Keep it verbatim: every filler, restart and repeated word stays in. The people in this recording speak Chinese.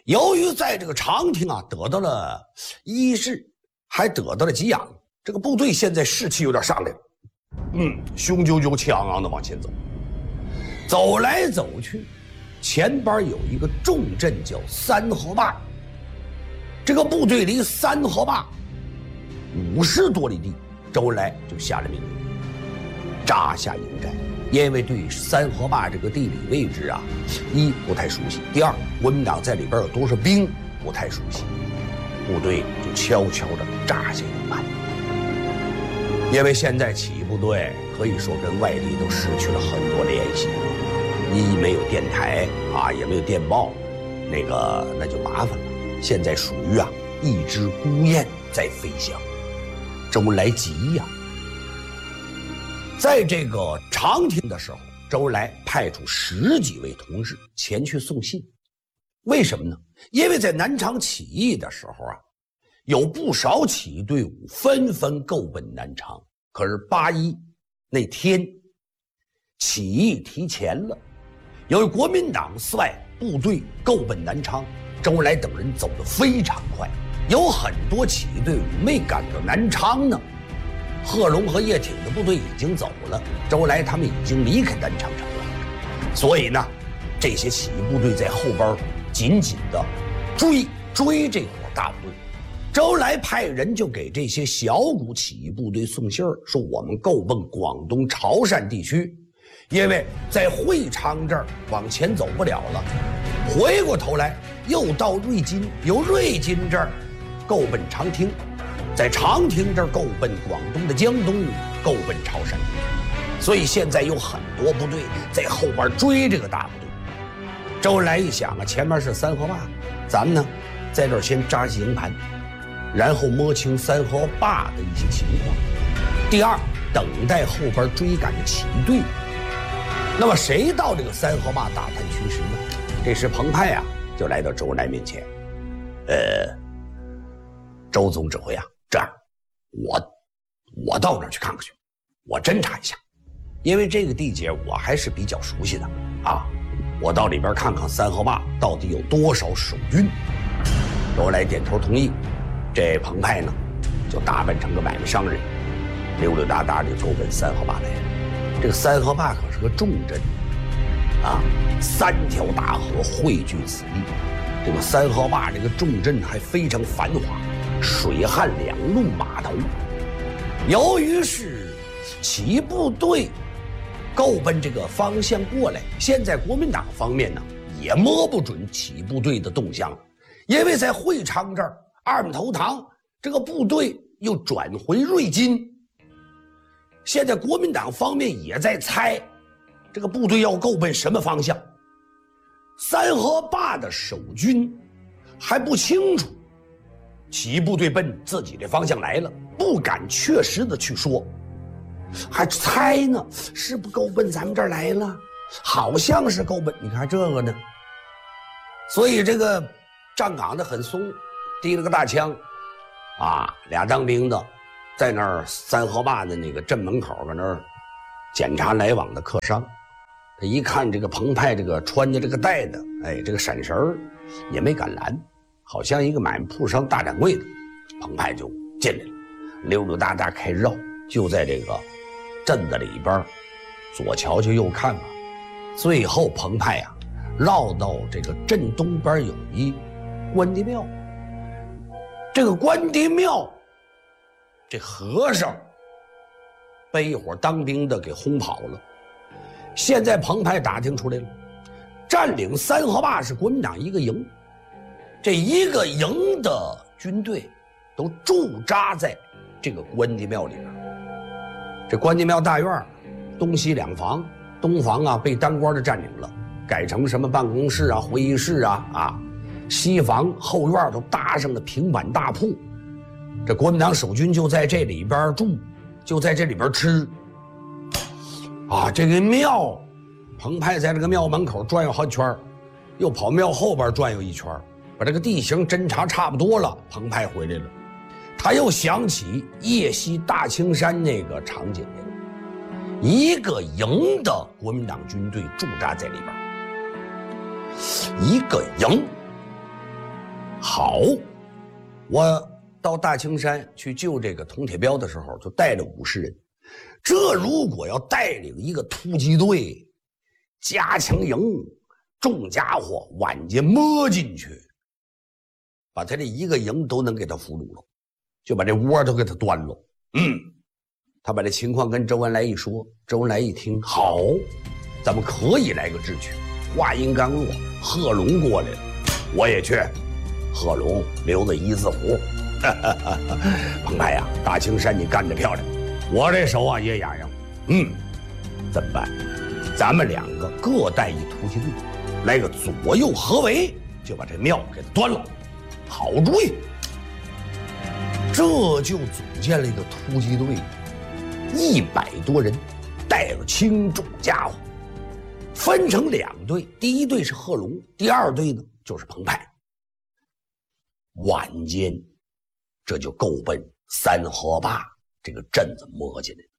由于在这个长亭啊得到了医治，还得到了给养，这个部队现在士气有点上来了，嗯，雄赳赳气昂昂的往前走，走来走去，前边有一个重镇叫三河坝，这个部队离三河坝五十多里地，周恩来就下了命令，扎下营寨。因为对三河坝这个地理位置啊，一不太熟悉，第二国民党在里边有多少兵不太熟悉，部队就悄悄地扎下营盘。因为现在起义部队可以说跟外地都失去了很多联系，一没有电台啊，也没有电报，那个那就麻烦了。现在属于啊一只孤雁在飞翔，周恩来急呀、啊。在这个长亭的时候，周恩来派出十几位同志前去送信。为什么呢？因为在南昌起义的时候啊，有不少起义队伍纷纷购奔南昌。可是八一那天，起义提前了，由于国民党率部队购奔南昌，周恩来等人走得非常快，有很多起义队伍没赶到南昌呢。贺龙和叶挺的部队已经走了，周恩来他们已经离开南昌城了，所以呢，这些起义部队在后边紧紧的追追这伙大部队。周恩来派人就给这些小股起义部队送信儿，说我们购奔广东潮汕地区，因为在会昌这儿往前走不了了，回过头来又到瑞金，由瑞金这儿购奔长汀。在长亭这儿购奔广东的江东，购奔潮汕地区，所以现在有很多部队在后边追这个大部队。周恩来一想啊，前面是三河坝，咱们呢在这儿先扎起营盘，然后摸清三河坝的一些情况。第二，等待后边追赶的起义队。那么谁到这个三河坝打探趋势呢？这时彭湃啊就来到周恩来面前，呃，周总指挥啊。这样，我我到那儿去看看去，我侦查一下，因为这个地界我还是比较熟悉的啊。我到里边看看三河坝到底有多少守军。周恩来点头同意，这彭湃呢就打扮成个买卖商人，溜溜达达的就奔三河坝来了。这个三河坝可是个重镇啊，三条大河汇聚此地。这个三河坝这个重镇还非常繁华。水旱两路码头，由于是起义部队够奔这个方向过来，现在国民党方面呢也摸不准起义部队的动向，因为在会昌这儿二马头塘这个部队又转回瑞金，现在国民党方面也在猜这个部队要够奔什么方向，三河坝的守军还不清楚。起义部队奔自己的方向来了，不敢确实的去说，还猜呢，是不够奔咱们这儿来了，好像是够奔，你看这个呢。所以这个站岗的很松，提了个大枪，啊，俩当兵的在那儿三河坝的那个镇门口搁那儿检查来往的客商。他一看这个彭湃这个穿着这个带的，哎，这个闪神儿也没敢拦。好像一个买卖铺商大掌柜的，彭湃就进来了，溜溜达达开绕，就在这个镇子里边左瞧瞧右看看，最后彭湃啊绕到这个镇东边有一关帝庙，这个关帝庙这和尚被一伙当兵的给轰跑了。现在彭湃打听出来了，占领三河坝是国民党一个营，这一个营的军队都驻扎在这个关帝庙里边。这关帝庙大院东西两房，东房啊被当官的占领了，改成什么办公室啊、会议室啊啊，西房后院都搭上了平板大铺。这国民党守军就在这里边住，就在这里边吃。啊，这个庙，彭湃在这个庙门口转悠好几圈，又跑庙后边转悠一圈。把这个地形侦查差不多了，彭湃回来了，他又想起夜袭大青山那个场景来了，一个营的国民党军队驻扎在里边，一个营， 好，我到大青山去救这个铜铁镖的时候，就带着五十人。这如果要带领一个突击队，加强营，重家伙晚间摸进去，把他这一个营都能给他俘虏了，就把这窝都给他端了。嗯，他把这情况跟周恩来一说，周恩来一听，好，咱们可以来个智取。话音刚落，贺龙过来了，我也去。贺龙留在一字湖。彭湃呀，大青山你干得漂亮，我这手啊也痒痒。嗯，怎么办？咱们两个各带一突击队，来个左右合围，就把这庙给它端了。好主意！这就组建了一个突击队，一百多人，带了轻重家伙，分成两队。第一队是贺龙，第二队呢就是彭湃。晚间，这就够奔三河坝这个镇子摸进来。